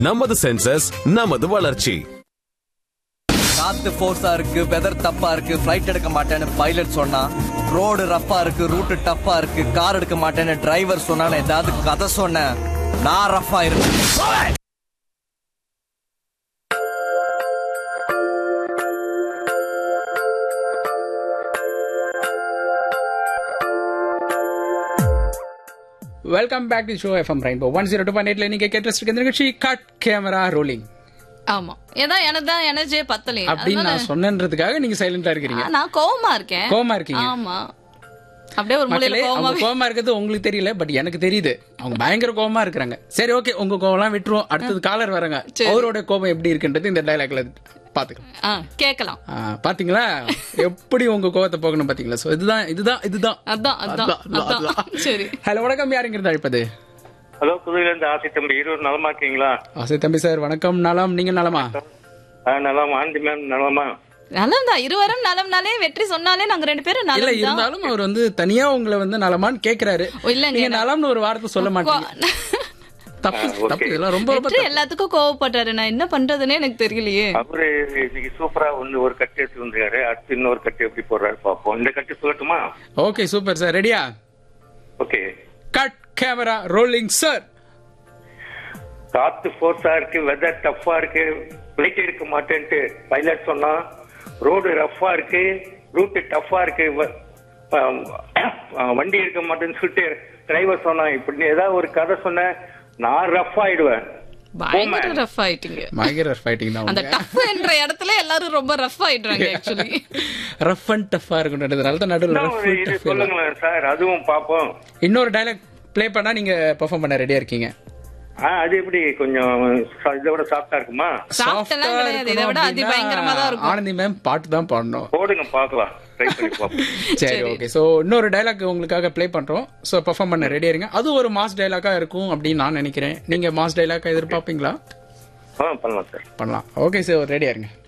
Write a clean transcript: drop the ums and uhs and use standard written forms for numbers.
நமது சென்சஸ் நமது வளர்ச்சி. காத்து ஃபோர்ஸா இருக்கு, வெதர் தப்பா இருக்கு, ஃபிளைட் எடுக்க மாட்டேன்னு பைலட் சொன்னா, ரோடு ரஃப்பா இருக்கு, ரூட் டஃப்பா இருக்கு, கார் எடுக்க மாட்டேன்னு டிரைவர் சொன்னான்னு ஏதாவது கதை சொன்னேன், நான் ரஃப்பா இருக்கு. Welcome back to show FM rainbow 102.8 நீங்க கேட்டு நிகழ்ச்சி கட் கேமரா ரோலிங். ஆமா, ஏதான் எனதான் எனர்ஜியே பத்தல அப்படின்னு நான் சொன்னன்றதுக்காக நீங்க சைலண்டா இருக்கீங்க. நான் கோவமா இருக்கேன். கோவமா இருக்கீங்க? ஆமா, அப்படியே ஒரு மூலையில கோவமா இருக்கிறது உங்களுக்கு தெரியல, பட் எனக்கு தெரியுது. அவங்க பயங்கர கோவமா இருக்காங்க. சரி, ஓகே, உங்க கோவம்லாம் விட்டுருவோம். அடுத்தது காலர் வராங்க, அவரோட கோவம் எப்படி இருக்குன்றது இந்த டைலாக்ல பாத்துக்கலாம், கேட்கலாம். பாத்தீங்களா எப்படி உங்க கோவத்தை போகணும் பாத்தீங்களா? சோ இதுதான். சரி, ஹலோ, வணக்கம். யாருங்கிறது அழைப்பது? ஹலோ, புதுவிலிருந்து ஆசை தம்பி. இருவர் நலமா இருக்கீங்களா? ஆசை தம்பி சார், வணக்கம். நலம், நீங்க நலமா? நலம். ஆண்டி மேம் நலமா? நலம்தான். இருவரும் நலம்னாலே வெற்றி சொன்னாலே நாங்க ரெண்டு பேரும் நலம் தான். இருந்தாலும் அவர் வந்து தனியா உங்களை வந்து நலமான்னு கேக்குறாரு. நீங்க நலம்னு ஒரு வார்த்தை சொல்ல மாட்டீங்க. தப்பு. இதெல்லாம் ரொம்ப எல்லாத்துக்கும் கோவப்பட்டாரு. நான் என்ன பண்றதுன்னே எனக்கு தெரியலையே. அவரு இன்னைக்கு சூப்பரா ஒரு கட்டு எடுத்து வந்திருக்காரு. அடுத்து இன்னொரு கட்டு எப்படி போடுறாரு பாப்போம். இந்த கட்டு சொல்லட்டுமா? Okay, super sir. ரெடியா? Okay. Cut camera rolling sir. காத்து ஃபோர்ஸா இருக்கு, வெதர் டஃப்பா இருக்கு, பிளைட் எடுக்க மாட்டேன்ட்டு பைலட் சொன்னா, ரோடு ரஃப்பா இருக்கு, ரூட் டஃப்பா இருக்கு, வண்டி எடுக்க மாட்டேன்னு சொல்லிட்டு டிரைவர் சொன்னா, இப்படி ஏதாவது ஒரு கதை சொன்ன நான் ரஃப் ஆயிடுவேன். பயங்கர ரஃப் ஆயிட்டீங்க. பயங்கர ஃபைட்டிங் தான். அந்த டஃப் என்ற இடத்துல எல்லாரும் ரொம்ப ரஃப் ஆயிடுறாங்க. ஆக்சுவலி ரஃப் அண்ட் டஃப்பா இருக்குன்றதுனால தான் நடுவுல சொல்லுங்களேன் சார், அதுவும் பாப்போம். இன்னொரு டயலாக் ப்ளே பண்ணா நீங்க பெர்ஃபார்ம் பண்ண ரெடியா இருக்கீங்க? அது எப்படி கொஞ்சம் இதை விட சாஃப்டா இருக்குமா? சாஃப்ட்லாம் கிடையாது, இதை விட அதி பயங்கரமா தான் இருக்கும். ஆனந்தி மேம் பாட்டு தான் பாடணும். போடுங்க பாக்கலாம், ட்ரை பண்ணி பாப்போம். சரி, ஓகே. சோ இன்னொரு டயலாக் உங்களுக்காக ப்ளே பண்றோம். சோ பெர்ஃபார்ம் பண்ண ரெடியா இருங்க. அது ஒரு மாஸ் டயலாக்கா இருக்கும் அப்படின்னு நான் நினைக்கிறேன். நீங்க மாஸ் டயலாக்கா எதிர்பார்ப்பீங்களா? பண்ணலாம் சார், பண்ணலாம். ஓகே சார், ரெடியா இருங்க.